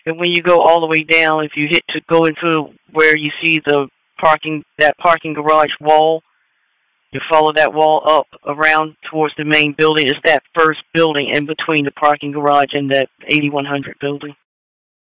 And when you go all the way down, if you hit to go into where you see that parking garage wall, you follow that wall up around towards the main building. It's that first building in between the parking garage and that 8100 building.